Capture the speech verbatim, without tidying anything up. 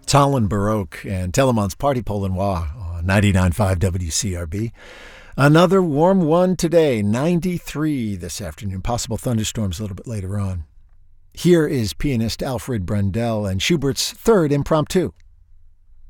Talon Baroque and Telemann's Party Pole Noir on ninety-nine point five W C R B. Another warm one today, ninety-three this afternoon. Possible thunderstorms a little bit later on. Here is pianist Alfred Brendel and Schubert's third impromptu.